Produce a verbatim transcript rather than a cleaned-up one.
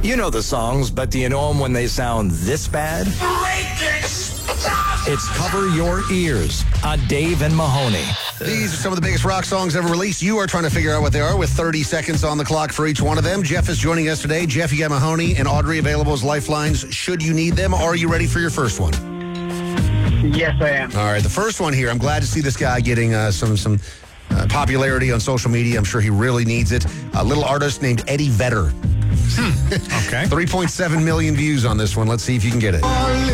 You know the songs, but do you know them when they sound this bad? It's Cover Your Ears on Dave and Mahoney. These are some of the biggest rock songs ever released. You are trying to figure out what they are with thirty seconds on the clock for each one of them. Jeff is joining us today. Jeff, you got Mahoney and Audrey available as lifelines should you need them. Are you ready for your first one? Yes, I am. All right, the first one here. I'm glad to see this guy getting uh, some some uh, popularity on social media. I'm sure he really needs it. A little artist named Eddie Vedder. Hmm. Okay. three point seven million views on this one. Let's see if you can get it.